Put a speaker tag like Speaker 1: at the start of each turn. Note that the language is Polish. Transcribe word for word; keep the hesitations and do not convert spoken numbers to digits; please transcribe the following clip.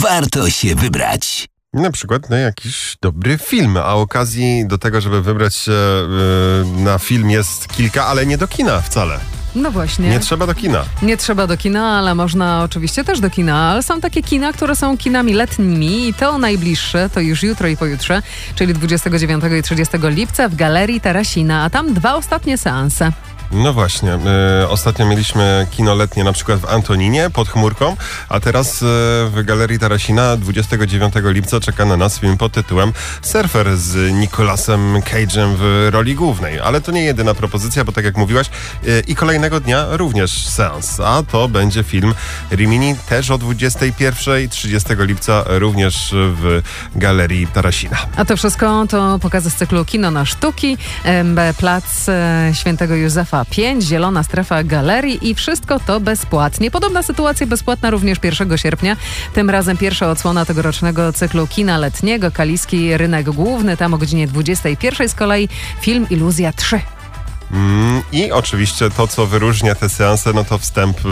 Speaker 1: warto się wybrać.
Speaker 2: Na przykład na jakiś dobry film, a okazji do tego, żeby wybrać się yy, na film jest kilka, ale nie do kina wcale.
Speaker 3: No właśnie.
Speaker 2: Nie trzeba do kina.
Speaker 3: Nie trzeba do kina, ale można oczywiście też do kina. Ale są takie kina, które są kinami letnimi i to najbliższe, to już jutro i pojutrze, czyli dwudziestego dziewiątego i trzydziestego lipca w Galerii Tarasina, a tam dwa ostatnie seanse.
Speaker 2: No właśnie, y, ostatnio mieliśmy kino letnie na przykład w Antoninie pod chmurką, a teraz y, w Galerii Tarasina dwudziestego dziewiątego lipca czeka na nas film pod tytułem Surfer z Nicolasem Cage'em w roli głównej. Ale to nie jedyna propozycja, bo tak jak mówiłaś, y, i kolejnego dnia również seans, a to będzie film Rimini też o dwudziestej pierwszej, trzydziestego lipca również w Galerii Tarasina.
Speaker 3: A to wszystko to pokazy z cyklu Kino na sztuki, Plac Świętego Józefa pięć, zielona strefa galerii i wszystko to bezpłatnie. Podobna sytuacja bezpłatna również pierwszego sierpnia. Tym razem pierwsza odsłona tegorocznego cyklu kina letniego, Kaliski Rynek Główny. Tam o godzinie dwudziestej pierwszej z kolei film Iluzja trzy.
Speaker 2: Mm, I oczywiście to, co wyróżnia te seanse, no to wstęp